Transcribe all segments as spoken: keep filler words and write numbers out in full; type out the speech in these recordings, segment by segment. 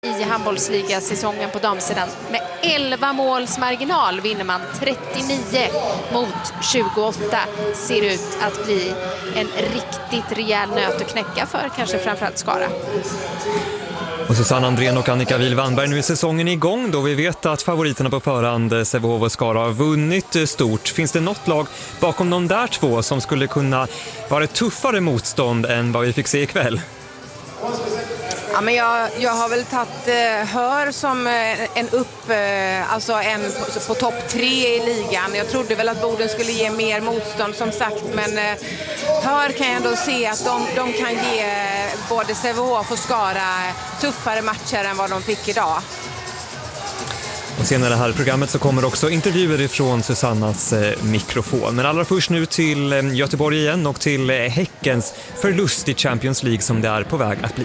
I handbollsliga-säsongen på damsidan. Med elva måls marginal vinner man trettionio mot tjugoåtta. Ser ut att bli en riktigt rejäl nöt att knäcka för kanske framförallt Skara. Och Susanne Andrén och Annika Wihl-Wannberg, nu är säsongen igång då vi vet att favoriterna på förhand, Sävehof och Skara, har vunnit stort. Finns det något lag bakom de där två som skulle kunna vara ett tuffare motstånd än vad vi fick se ikväll? Ja, men jag, jag har väl tagit eh, Hör som eh, en upp, eh, alltså en på, på topp tre i ligan. Jag trodde väl att Boden skulle ge mer motstånd som sagt, men eh, Hör kan jag ändå se att de, de kan ge eh, både Sävehof och Skara tuffare matcher än vad de fick idag. Och senare här i programmet så kommer också intervjuer ifrån Susannas eh, mikrofon. Men allra först nu till eh, Göteborg igen och till eh, Häckens förlust i Champions League som det är på väg att bli.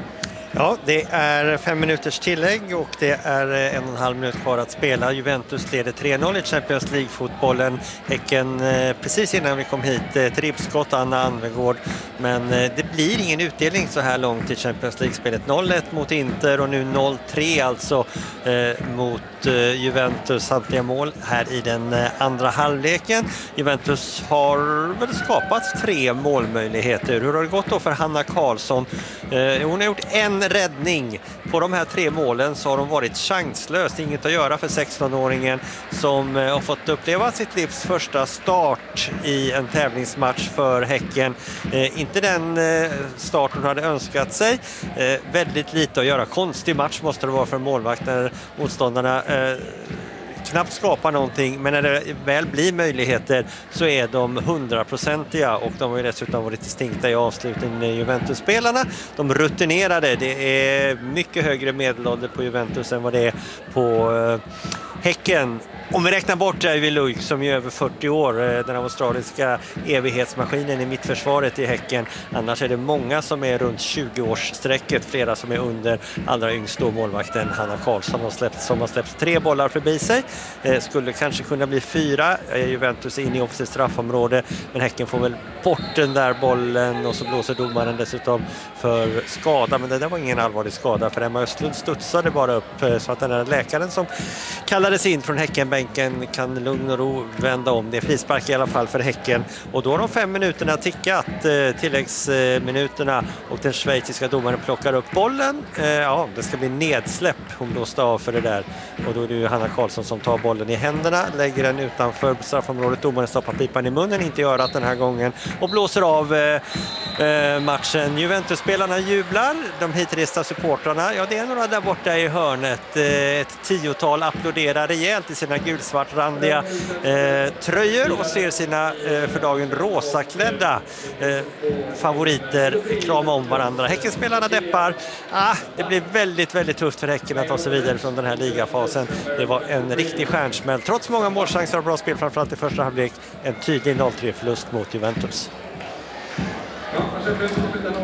Ja, det är fem minuters tillägg och det är en och en halv minut kvar att spela. Juventus leder tre noll i Champions League-fotbollen. Häcken precis innan vi kom hit, ett ribbskott, Anna Anvegård. Men det blir ingen utdelning så här långt i Champions League-spelet. noll ett mot Inter och nu noll tre alltså eh, mot eh, Juventus. Samtliga mål här i den eh, andra halvleken. Juventus har väl skapat tre målmöjligheter. Hur har det gått då för Hanna Karlsson? Eh, hon har gjort en räddning. På de här tre målen så har de varit chanslöst. Inget att göra för sexton-åringen som eh, har fått uppleva sitt livs första start i en tävlingsmatch för Häcken. Eh, inte den eh, start hon hade önskat sig. Eh, väldigt lite att göra. Konstig match måste det vara för målvakt när motståndarna eh, knappt skapar någonting, men när det väl blir möjligheter så är de hundraprocentiga och de har ju dessutom varit distinkta i avslutningen i Juventus-spelarna. De rutinerade, det är mycket högre medelålder på Juventus än vad det är på eh, Häcken. Om vi räknar bort Ivy Luik som är över fyrtio år, den australiska evighetsmaskinen i mittförsvaret i Häcken. Annars är det många som är runt tjugo-årssträcket, flera som är under, allra yngst då målvakten Hanna Karlsson har släppt, som har släppt tre bollar förbi sig. Eh, skulle kanske kunna bli fyra. Eh, Juventus är inne i offensivt straffområde, men Häcken får väl bort den där bollen och så blåser domaren dessutom för skada. Men det där var ingen allvarlig skada för Emma Östlund studsade bara upp eh, så att den där läkaren som kallades in från Häckenbänken kan lugn och ro vända om. Det är frispark i alla fall för Häcken. Och då har de fem minuterna tickat, eh, tilläggsminuterna, och den schweiziska domaren plockar upp bollen. Eh, ja, det ska bli nedsläpp. Hon blåste av för det där. Och då är det ju Hanna Karlsson som tar bollen i händerna, lägger den utanför straffområdet. Domaren stoppar pipan i munnen, inte gör att den här gången, och blåser av eh, eh, matchen. Juventus-spelarna jublar. De hitresta supportrarna, ja det är några där borta i hörnet. Eh, ett tiotal applåderar rejält i sina gulsvartrandiga eh, tröjor och ser sina eh, för dagen rosaklädda eh, favoriter krama om varandra. Häckenspelarna deppar. Ah, det blir väldigt, väldigt tufft för Häcken att ta sig vidare från den här ligafasen. Det var en riktig stjärnsmäll. Trots många målchanser och bra spel, framförallt i första halvlek, en tydlig noll tre förlust mot Juventus.